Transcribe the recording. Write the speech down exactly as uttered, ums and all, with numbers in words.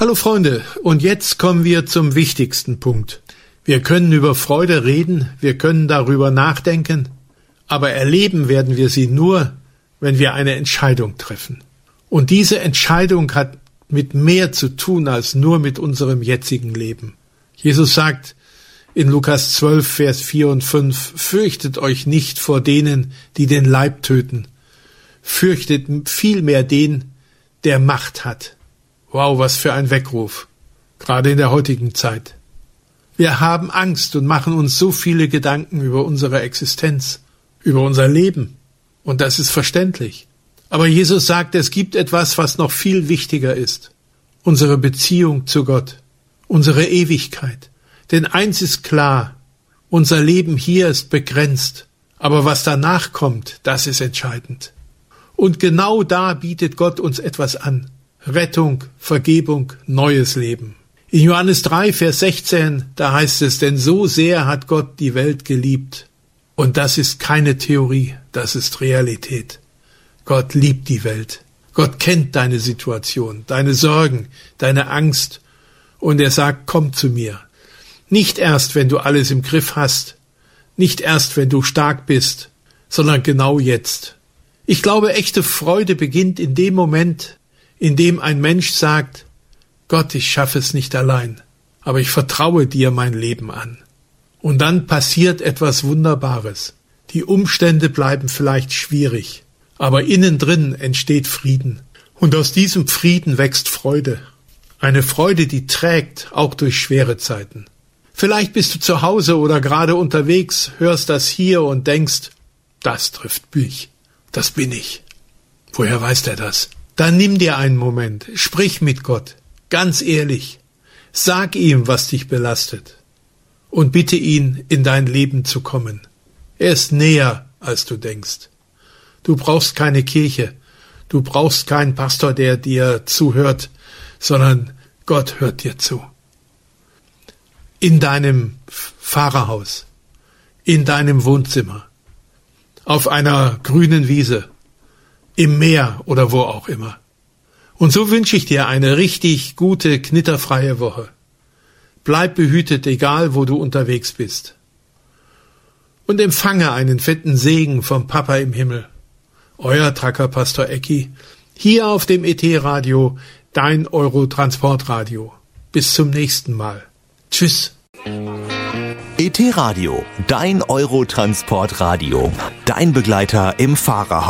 Hallo Freunde, und jetzt kommen wir zum wichtigsten Punkt. Wir können über Freude reden, wir können darüber nachdenken, aber erleben werden wir sie nur, wenn wir eine Entscheidung treffen. Und diese Entscheidung hat mit mehr zu tun als nur mit unserem jetzigen Leben. Jesus sagt in Lukas zwölf, Vers vier und fünf, fürchtet euch nicht vor denen, die den Leib töten. Fürchtet vielmehr den, der Macht hat. Wow, was für ein Weckruf, gerade in der heutigen Zeit. Wir haben Angst und machen uns so viele Gedanken über unsere Existenz, über unser Leben. Und das ist verständlich. Aber Jesus sagt, es gibt etwas, was noch viel wichtiger ist. Unsere Beziehung zu Gott, unsere Ewigkeit. Denn eins ist klar, unser Leben hier ist begrenzt. Aber was danach kommt, das ist entscheidend. Und genau da bietet Gott uns etwas an. Rettung, Vergebung, neues Leben. In Johannes drei, Vers sechzehn, da heißt es, denn so sehr hat Gott die Welt geliebt. Und das ist keine Theorie, das ist Realität. Gott liebt die Welt. Gott kennt deine Situation, deine Sorgen, deine Angst. Und er sagt, komm zu mir. Nicht erst, wenn du alles im Griff hast, nicht erst, wenn du stark bist, sondern genau jetzt. Ich glaube, echte Freude beginnt in dem Moment, in dem ein Mensch sagt, Gott, ich schaffe es nicht allein, aber ich vertraue dir mein Leben an. Und dann passiert etwas Wunderbares. Die Umstände bleiben vielleicht schwierig, aber innen drin entsteht Frieden. Und aus diesem Frieden wächst Freude. Eine Freude, die trägt, auch durch schwere Zeiten. Vielleicht bist du zu Hause oder gerade unterwegs, hörst das hier und denkst, das trifft mich, das bin ich. Woher weiß der das? Dann nimm dir einen Moment, sprich mit Gott, ganz ehrlich. Sag ihm, was dich belastet und bitte ihn, in dein Leben zu kommen. Er ist näher, als du denkst. Du brauchst keine Kirche, du brauchst keinen Pastor, der dir zuhört, sondern Gott hört dir zu. In deinem Fahrerhaus, in deinem Wohnzimmer, auf einer grünen Wiese, im Meer oder wo auch immer. Und so wünsche ich dir eine richtig gute, knitterfreie Woche. Bleib behütet, egal wo du unterwegs bist. Und empfange einen fetten Segen vom Papa im Himmel. Euer Trucker-Pastor Ecki, hier auf dem E T-Radio, dein Eurotransportradio. Bis zum nächsten Mal. Tschüss. E T-Radio, dein Eurotransportradio, dein Begleiter im Fahrerhaus.